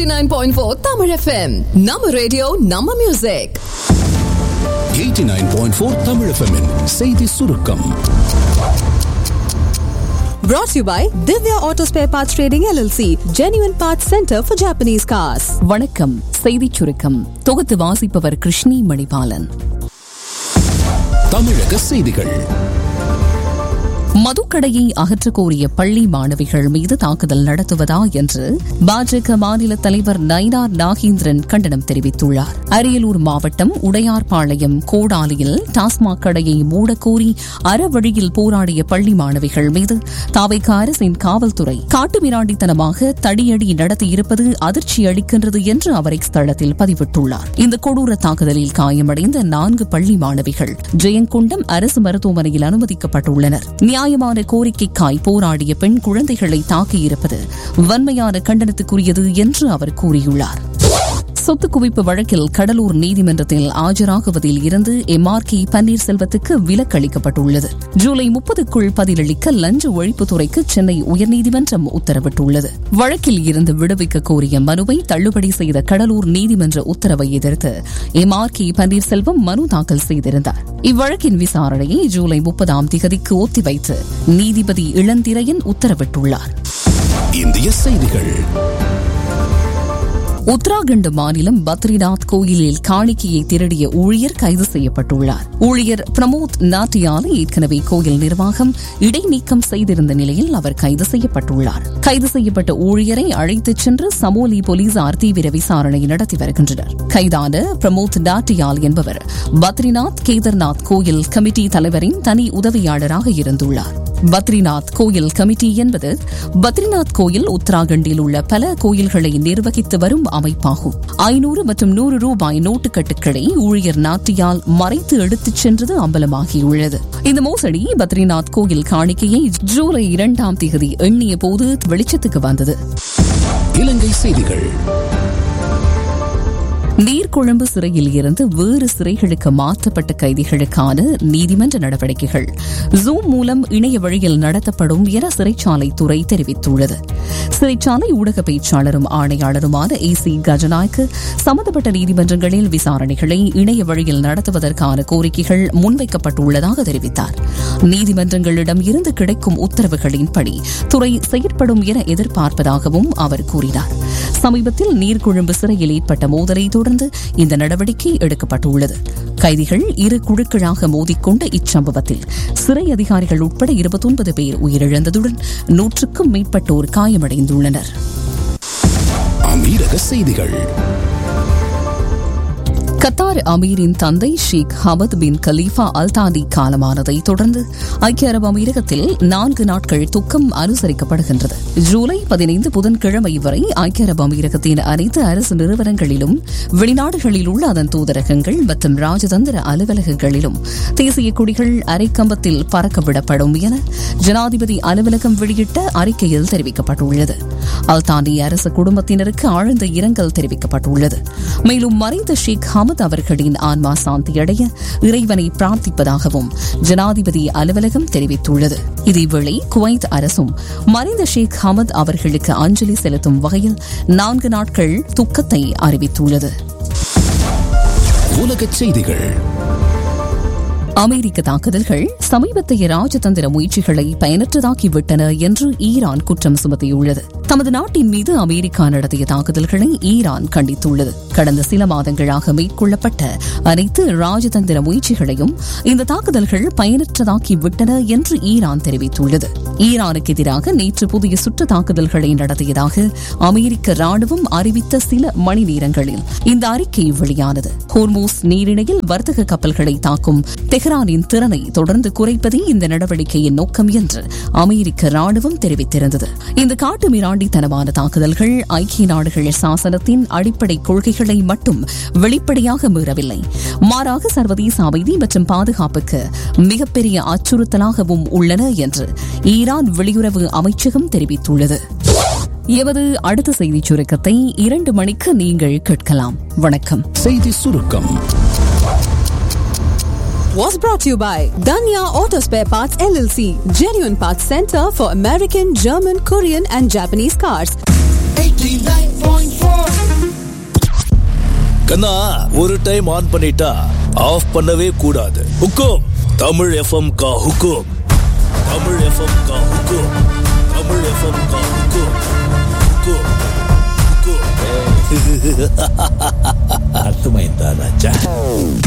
89.4 Tamil FM. Nama radio, Nama music. 89.4 Tamil FM -in செய்தி சுருக்கம். Brought to you by Divya Auto Spare Parts Trading LLC, Genuine Parts Center for Japanese Cars. வணக்கம். செய்தி சுருக்கம் தொகுத்து வாசிப்பவர் கிருஷ்ணி மணிபாலன். தமிழக செய்திகள். மதுக்கடையை அகற்றக் கோரிய பள்ளி மாணவிகள் மீது தாக்குதல் நடத்துவதா என்று பாஜக மாநில தலைவர் நயினார் நாகேந்திரன் கண்டனம் தெரிவித்துள்ளார். அரியலூர் மாவட்டம் உடையார்பாளையம் கோடாலியில் டாஸ்மாக் கடையை மூடக்கோரி அறவழியில் போராடிய பள்ளி மாணவிகள் மீது தாவேக அரசின் காவல்துறை காட்டுமிராண்டித்தனமாக தடியடி நடத்தியிருப்பது அதிர்ச்சி அளிக்கின்றது என்று அவர் எக்ஸ் தளத்தில் பதிவிட்டுள்ளார். இந்த கொடூர தாக்குதலில் காயமடைந்த 4 பள்ளி மாணவிகள் ஜெயங்கொண்டம் அரசு மருத்துவமனையில் அனுமதிக்கப்பட்டுள்ளனர். நியாயமான கோரிக்கைக்காய் போராடிய பெண் குழந்தைகளை தாக்கியிருப்பது வன்மையான கண்டனத்துக்குரியது என்று அவர் கூறியுள்ளார். சொத்து குவிப்பு வழக்கில் கடலூர் நீதிமன்றத்தில் ஆஜராகுவதில் இருந்து MRK பன்னீர்செல்வத்துக்கு விலக்கு அளிக்கப்பட்டுள்ளது. ஜூலை 30க்குள் பதிலளிக்க லஞ்ச ஒழிப்புத்துறைக்கு சென்னை உயர்நீதிமன்றம் உத்தரவிட்டுள்ளது. வழக்கில் இருந்து விடுவிக்க கோரிய மனுவை தள்ளுபடி செய்த கடலூர் நீதிமன்ற உத்தரவை எதிர்த்து MRK பன்னீர்செல்வம் மனு தாக்கல் செய்திருந்தார். இவ்வழக்கின் விசாரணையை ஜூலை 30ஆம் தேதிக்கு ஒத்திவைத்து நீதிபதி இளந்திரையன் உத்தரவிட்டுள்ளார். இந்திய செய்திகள். உத்தராகண்ட் மாநிலம் பத்ரிநாத் கோயிலில் காணிக்கையை திருடிய ஊழியர் கைது செய்யப்பட்டுள்ளார். ஊழியர் பிரமோத் நாட்டியாலை ஏற்கனவே கோயில் நிர்வாகம் இடைநீக்கம் செய்திருந்த நிலையில் அவர் கைது செய்யப்பட்டுள்ளார். கைது செய்யப்பட்ட ஊழியரை அழைத்துச் சென்று சமோலி போலீசார் தீவிர விசாரணை நடத்தி வருகின்றனர். கைதான பிரமோத் நாட்டியால் என்பவர் பத்ரிநாத் கேதார்நாத் கோயில் கமிட்டி தலைவரின் தனி உதவியாளராக இருந்துள்ளார். பத்ரிநாத் கோயில் கமிட்டி என்பது பத்ரிநாத் கோயில் உத்தராகண்டில் உள்ள பல கோயில்களை நிர்வகித்து வரும் அமைப்பாகும். 500 மற்றும் 100 ரூபாய் நோட்டுக்கட்டுகளை ஊழியர் நாட்டியால் மறைத்து எடுத்துச் சென்றது அம்பலமாகியுள்ளது. இந்த மோசடி பத்ரிநாத் கோயில் காணிக்கையை ஜூலை 2ஆம் தேதி எண்ணிய போது வெளிச்சத்துக்கு வந்தது. இலங்கை செய்திகள். நீர்கொழும்பு சிறையில் இருந்து வேறு சிறைகளுக்கு மாற்றப்பட்ட கைதிகளுக்கான நீதிமன்ற நடவடிக்கைகள் ஜூம் மூலம் இணைய வழியில் நடத்தப்படும் என சிறைச்சாலை துறை தெரிவித்துள்ளது. சிறைச்சாலை ஊடக பேச்சாளரும் ஆணையாளருமான AC கஜநாயக்கு சம்பந்தப்பட்ட நீதிமன்றங்களில் விசாரணைகளை இணைய வழியில் நடத்துவதற்கான கோரிக்கைகள் முன்வைக்கப்பட்டுள்ளதாக தெரிவித்தார். நீதிமன்றங்களிடம் இருந்து கிடைக்கும் உத்தரவுகளின்படி துறை செயற்படும் என எதிர்பார்ப்பதாகவும் அவர் கூறினார். சமீபத்தில் நீர்கொழும்பு சிறையில் ஏற்பட்ட மோதலை தொடர்ந்து இந்த நடவடிக்கை எடுக்கப்பட்டுள்ளது. கைதிகள் 2 குழுக்களாக மோதிக்கொண்ட இச்சம்பவத்தில் சிறை அதிகாரிகள் உட்பட 29 பேர் உயிரிழந்ததுடன் 100க்கும் மேற்பட்டோர் காயமடைந்துள்ளனர். அமீரக செய்திகள். கத்தார் அமீரின் தந்தை ஷேக் ஹமத் பின் கலீஃபா அல்தானி காலமானதை தொடர்ந்து ஐக்கிய அரபு அமீரகத்தில் 4 நாட்கள் துக்கம் அனுசரிக்கப்படுகின்றது. ஜூலை 15 புதன்கிழமை வரை ஐக்கிய அரபு அமீரகத்தின் அனைத்து அரசு நிறுவனங்களிலும் வெளிநாடுகளில் உள்ள அதன் தூதரகங்கள் மற்றும் ராஜதந்திர அலுவலகங்களிலும் தேசிய கொடிகள் அரைக்கம்பத்தில் பறக்கவிடப்படும் என ஜனாதிபதி அலுவலகம் வெளியிட்ட அறிக்கையில் தெரிவிக்கப்பட்டுள்ளது. அல்தானி அரசு குடும்பத்தினருக்கு ஆழ்ந்த இரங்கல் தெரிவிக்கப்பட்டுள்ளது. மேலும் மறைந்த ஷேக் ஹமத் அவர்களின் ஆன்மா சாந்தியடைய இறைவனை பிரார்த்திப்பதாகவும் ஜனாதிபதி அலுவலகம் தெரிவித்துள்ளது. இதேவேளை குவைத் அரசும் மறைந்த ஷேக் ஹமத் அவர்களுக்கு அஞ்சலி செலுத்தும் வகையில் 4 நாட்கள் துக்கத்தை அறிவித்துள்ளது. உலகச் செய்திகள். அமெரிக்க தாக்குதல்கள் சமீபத்திய ராஜதந்திர முயற்சிகளை பயனற்றதாக்கிவிட்டன என்று ஈரான் குற்றம் சுமத்தியுள்ளது. தமது நாட்டின் மீது அமெரிக்கா நடத்திய தாக்குதல்களை ஈரான் கண்டித்துள்ளது. கடந்த சில மாதங்களாக மேற்கொள்ளப்பட்ட அனைத்து ராஜதந்திர முயற்சிகளையும் இந்த தாக்குதல்கள் பயனற்றதாக்கிவிட்டன என்று ஈரான் தெரிவித்துள்ளது. ஈரானுக்கு எதிராக நேற்று புதிய சுற்று தாக்குதல்களை நடத்தியதாக அமெரிக்க ராணுவம் அறிவித்த சில மணி நேரங்களில் இந்த அறிக்கை வெளியானது. ஹோர்மூஸ் நீரிணையில் வர்த்தக கப்பல்களை தாக்கும் தெஹ்ரானின் திறனை தொடர்ந்து குறைப்பதே இந்த நடவடிக்கையின் நோக்கம் என்று அமெரிக்க ராணுவம் தெரிவித்திருந்தது. இந்த காட்டுமிராண்டித்தனமான தாக்குதல்கள் ஐக்கிய நாடுகள் சாசனத்தின் அடிப்படை கொள்கைகளை மட்டும் வெளிப்படையாக மீறவில்லை, மாறாக சர்வதேச அமைதி மற்றும் பாதுகாப்புக்கு மிகப்பெரிய அச்சுறுத்தலாகவும் உள்ளன என்று ஈரான் வெளியுறவு அமைச்சகம் தெரிவித்துள்ளது. எமது அடுத்த செய்தி சுருக்கத்தை 2 மணிக்கு நீங்கள் கேட்கலாம். வணக்கம். செய்தி சுருக்கம் was brought to you by Danya Auto Spare Parts LLC, Genuine Parts Center for American, German, Korean and Japanese cars. 89.4 கண்ணா ஒரு டைம் ஆன் பண்ணிட்டா ஆஃப் பண்ணவே கூடாது. ஹுக்கும் தமிழ் எஃப்எம் கா ஹுக்கும். தமிழ் எஃப்எம் கா ஹுக்கும். தமிழ் எஃப்எம் கா ஹுக்கும். ஹுக்கும் ஹுக்கும். அர்த்தமாயிருந்தா ராஜா.